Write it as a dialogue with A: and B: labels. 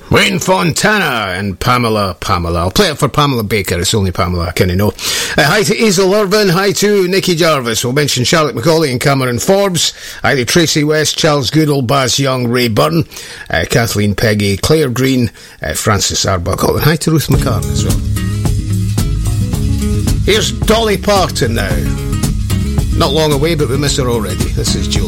A: Wayne Fontana and Pamela. I'll play it for Pamela Baker. It's only Pamela I kind of know. Hi to Hazel Irvin. Hi to Nicky Jarvis. We'll mention Charlotte McCauley and Cameron Forbes. Hi to Tracy West, Charles Goodall, Baz Young, Ray Byrne, Kathleen Peggy, Claire Green, Francis Arbuckle. And hi to Ruth McCartan as well. Here's Dolly Parton now. Not long away, but we miss her already. This is Julie.